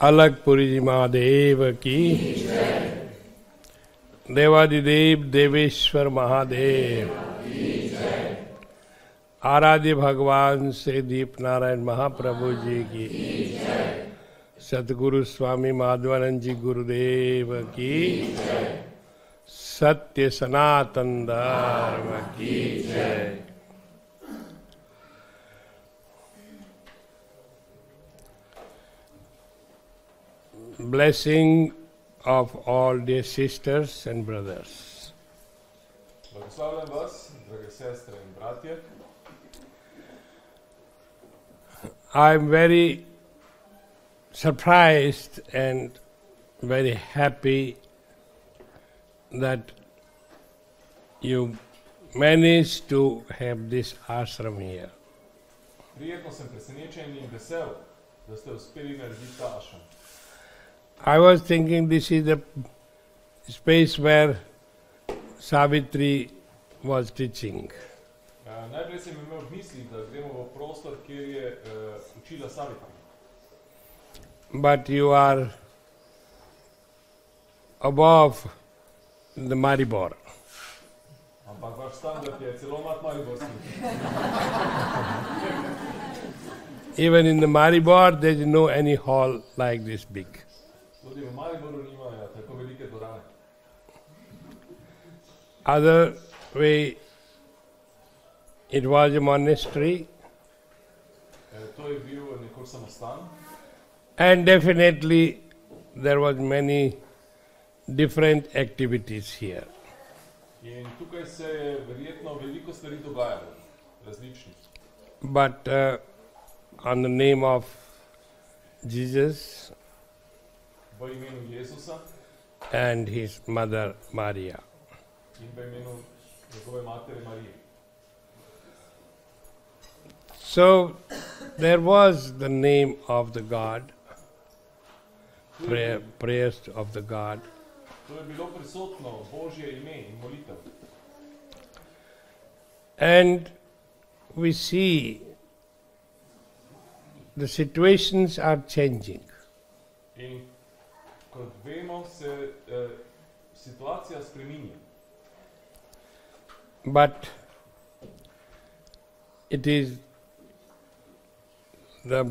अलगपुरी जी महादेव की, देवादिदेव देवेश्वर महादेव, आराध्य भगवान श्री दीप नारायण महाप्रभु जी की, सतगुरु स्वामी माधवानंद जी गुरुदेव की, सत्य सनातन धर्म की जय। Blessing of all dear sisters and brothers. Blagoslavljam vas, drage sestre in bratje. I am very surprised and very happy that you managed to have this ashram here. Prijetno sem presenečen in vesel, da ste uspeli narediti ta ashram. I was thinking this is the space where Savitri was teaching. Najprej sem imel v misli, da gremo v prostor, kjer je učila Savitri. But you are above the Maribor. Ampak vaš standard je celo nad mariborskim. Even in the Maribor, there is no any hall like this big. Tudi v Mariboru nimajo tako velike dvorane. Other way, it was a monastery. To je bil nekoč samostan. And definitely there was many different activities here. In tukaj se je verjetno veliko stvari dogajalo, različnih. But on the name of Jesus V imenu Jezusa and his mother Maria. in v imenu njegove matere Marije. So there was the name of the God, prayers of the God. To je bilo prisotno Božje ime in molitev. And we see the situations are changing. In kot vemo, se situacija spreminja. But it is the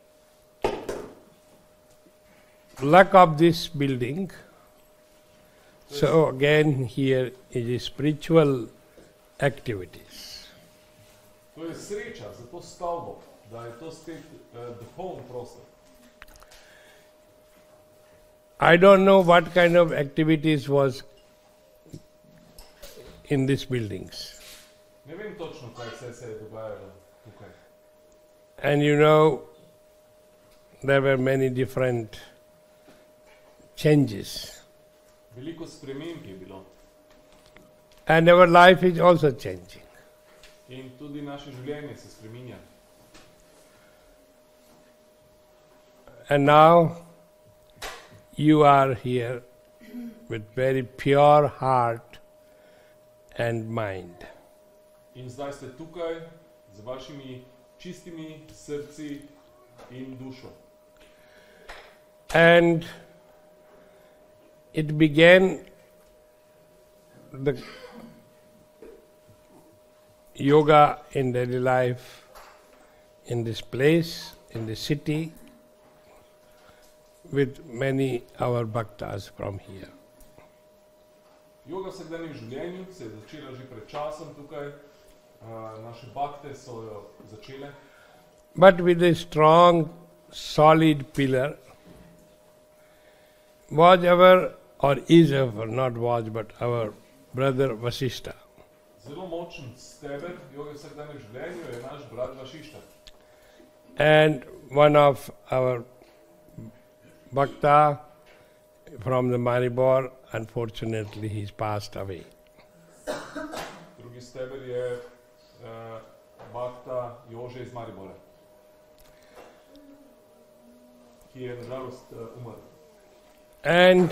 luck of this building. So again here is spiritual activities. To je sreča za to stavbo, da je to spet duhovni prostor. I don't know what kind of activities was in these buildings. Ne vem točno, kaj vse se je dogajalo tukaj. And you know, there were many different changes. Veliko sprememb je bilo. And our life is also changing. In tudi naše življenje se spreminja. And now you are here with very pure heart and mind. In zdaj ste tukaj z vašimi čistimi srci in dušo. And it began the yoga in daily life in this place, in the city, with many our bhaktas from here. Yoga v vsakdanjem življenju se je začela že pred časom tukaj. Naše bhakte so jo začele. But with a strong, solid pillar was our, or is our, not was, but our brother Vasishta. Zelo močen steber joge v vsakdanjem življenju je naš brat Vašišta. And one of our bhakta from the Maribor, unfortunately he's passed away. Drugi steber je bhakta Jože iz Maribora, ki je nažalost umrl. And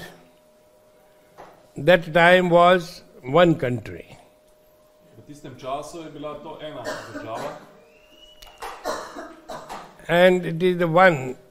that time was one country. V tistem času je bila to ena država. And it is the one